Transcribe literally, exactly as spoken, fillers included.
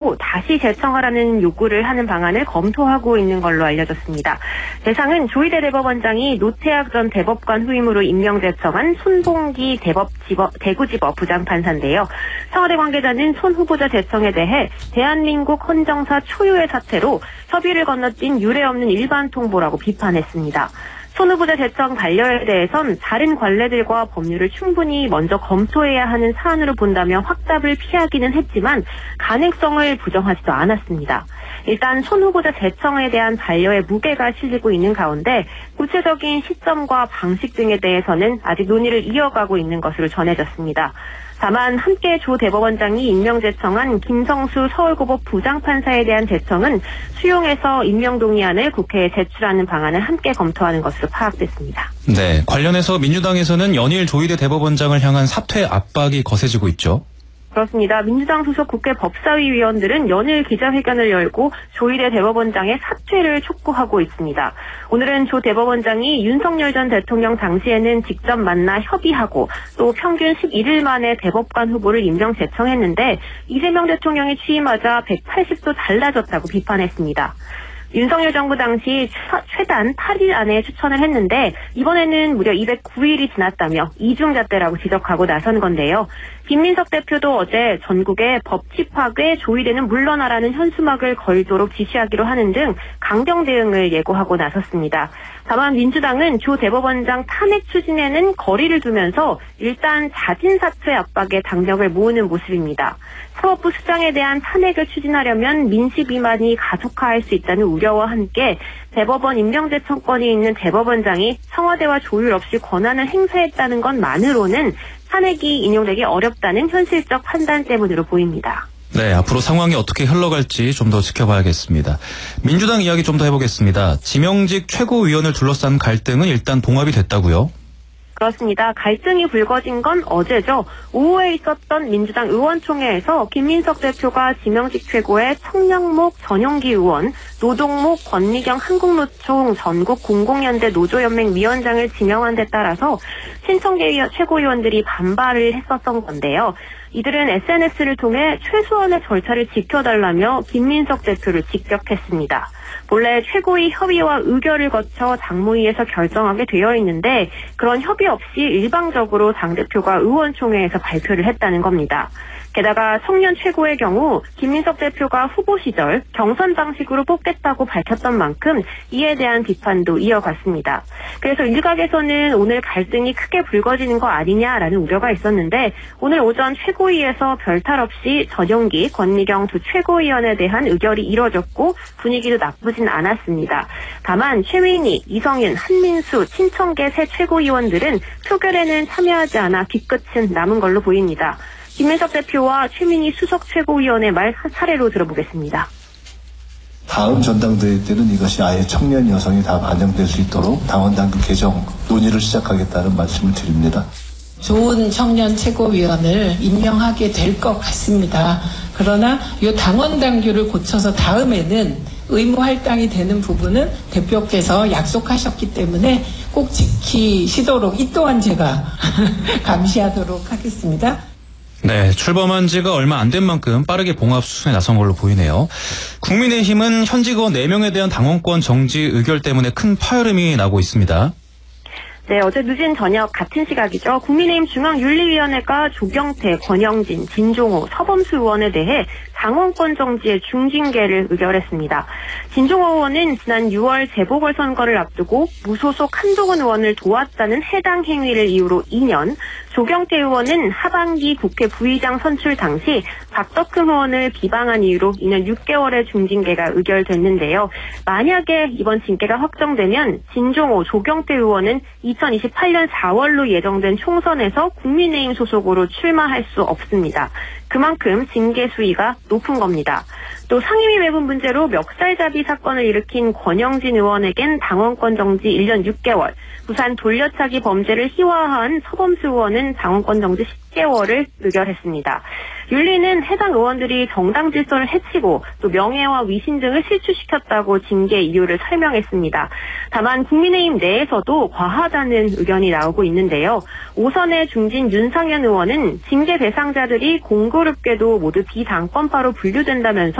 말고 다시 재청하라는 요구를 하는 방안을 검토하고 있는 걸로 알려졌습니다. 대상은 조희대 대법원장이 노태학 전 대법관 후임으로 임명 제청한 손봉기 대법지법, 대구지법 부장판사인데요. 청와대 관계자는 손 후보자 제청에 대해 대한민국 헌정사 초유의 사태로 협의를 건너뛴 유례없는 일반 통보라고 비판했습니다. 손 후보자 제청 반려에 대해선 다른 관례들과 법률을 충분히 먼저 검토해야 하는 사안으로 본다며 확답을 피하기는 했지만 가능성을 부정하지도 않았습니다. 일단 손 후보자 제청에 대한 반려의 무게가 실리고 있는 가운데 구체적인 시점과 방식 등에 대해서는 아직 논의를 이어가고 있는 것으로 전해졌습니다. 다만 함께 조 대법원장이 임명 제청한 김성수 서울고법 부장판사에 대한 제청은 수용해서 임명 동의안을 국회에 제출하는 방안을 함께 검토하는 것으로 파악됐습니다. 네, 관련해서 민주당에서는 연일 조희대 대법원장을 향한 사퇴 압박이 거세지고 있죠. 그렇습니다. 민주당 소속 국회 법사위 위원들은 연일 기자회견을 열고 조희대 대법원장의 사퇴를 촉구하고 있습니다. 오늘은 조 대법원장이 윤석열 전 대통령 당시에는 직접 만나 협의하고 또 평균 십일 일 만에 대법관 후보를 임명 제청했는데 이재명 대통령이 취임하자 백팔십 도 달라졌다고 비판했습니다. 윤석열 정부 당시 최단 팔 일 안에 추천을 했는데 이번에는 무려 이백구 일이 지났다며 이중잣대라고 지적하고 나선 건데요. 김민석 대표도 어제 전국에 법 집학에 조희대는 물러나라는 현수막을 걸도록 지시하기로 하는 등 강경 대응을 예고하고 나섰습니다. 다만 민주당은 조 대법원장 탄핵 추진에는 거리를 두면서 일단 자진 사퇴 압박에 당력을 모으는 모습입니다. 사법부 수장에 대한 탄핵을 추진하려면 민시 비만이 가속화할 수 있다는 우려와 함께 대법원 임명제청권이 있는 대법원장이 청와대와 조율 없이 권한을 행사했다는 것만으로는 탄핵이 인용되기 어렵다는 현실적 판단 때문으로 보입니다. 네, 앞으로 상황이 어떻게 흘러갈지 좀 더 지켜봐야겠습니다. 민주당 이야기 좀 더 해보겠습니다. 지명직 최고위원을 둘러싼 갈등은 일단 봉합이 됐다고요? 그렇습니다. 갈등이 불거진 건 어제죠. 오후에 있었던 민주당 의원총회에서 김민석 대표가 지명직 최고의 청량목 전용기 의원, 노동목 권미경 한국노총 전국 공공연대 노조연맹 위원장을 지명한 데 따라서 신청계 최고위원들이 반발을 했었던 건데요. 이들은 에스엔에스를 통해 최소한의 절차를 지켜달라며 김민석 대표를 직격했습니다. 본래 최고위 협의와 의결을 거쳐 당무위에서 결정하게 되어 있는데 그런 협의 없이 일방적으로 당대표가 의원총회에서 발표를 했다는 겁니다. 게다가 청년 최고의 경우 김민석 대표가 후보 시절 경선 방식으로 뽑겠다고 밝혔던 만큼 이에 대한 비판도 이어갔습니다. 그래서 일각에서는 오늘 갈등이 크게 불거지는 거 아니냐라는 우려가 있었는데 오늘 오전 최고위에서 별탈 없이 전용기, 권미경 두 최고위원에 대한 의결이 이뤄졌고 분위기도 나쁘진 않았습니다. 다만 최민희, 이성윤, 한민수, 친청계 세 최고위원들은 표결에는 참여하지 않아 뒤끝은 남은 걸로 보입니다. 김민석 대표와 최민희 수석 최고위원의 말 사례로 들어보겠습니다. 다음 전당대회 때는 이것이 아예 청년 여성이 다 반영될 수 있도록 당원당규 개정 논의를 시작하겠다는 말씀을 드립니다. 좋은 청년 최고위원을 임명하게 될 것 같습니다. 그러나 이 당원당규를 고쳐서 다음에는 의무 할당이 되는 부분은 대표께서 약속하셨기 때문에 꼭 지키시도록 이 또한 제가 감시하도록 하겠습니다. 네, 출범한 지가 얼마 안 된 만큼 빠르게 봉합 수순에 나선 걸로 보이네요. 국민의힘은 현직 의원 네 명에 대한 당원권 정지 의결 때문에 큰 파열음이 나고 있습니다. 네, 어제 늦은 저녁 같은 시각이죠. 국민의힘 중앙윤리위원회가 조경태, 권영진, 진종호, 서범수 의원에 대해 당원권 정지의 중징계를 의결했습니다. 진종호 의원은 지난 유월 재보궐선거를 앞두고 무소속 한동훈 의원을 도왔다는 해당 행위를 이유로 이 년, 조경태 의원은 하반기 국회 부의장 선출 당시 박덕흠 의원을 비방한 이유로 이 년 육 개월의 중징계가 의결됐는데요. 만약에 이번 징계가 확정되면 진종호, 조경태 의원은 이천이십팔 년 사월로 예정된 총선에서 국민의힘 소속으로 출마할 수 없습니다. 그만큼 징계 수위가 높은 겁니다. 또 상임위 배분 문제로 멱살잡이 사건을 일으킨 권영진 의원에겐 당원권 정지 일 년 육 개월, 부산 돌려차기 범죄를 희화화한 서범수 의원은 당원권 정지 십 개월을 의결했습니다. 윤리는 해당 의원들이 정당 질서를 해치고 또 명예와 위신 등을 실추시켰다고 징계 이유를 설명했습니다. 다만 국민의힘 내에서도 과하다는 의견이 나오고 있는데요. 오선의 중진 윤상현 의원은 징계 대상자들이 공교롭게도 모두 비당권파로 분류된다면서